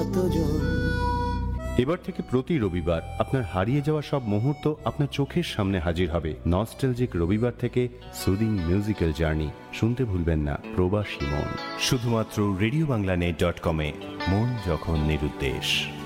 কতজন। এবার থেকে প্রতি রবিবার আপনার হারিয়ে যাওয়া সব মুহূর্ত আপনার চোখের সামনে হাজির হবে। নস্টালজিক রবিবার থেকে সুদিং মিউজিক্যাল জার্নি শুনতে ভুলবেন না প্রবাসী মন, শুধুমাত্র রেডিওবাংলানেট.কমে। মন যখন নিরুদ্দেশ।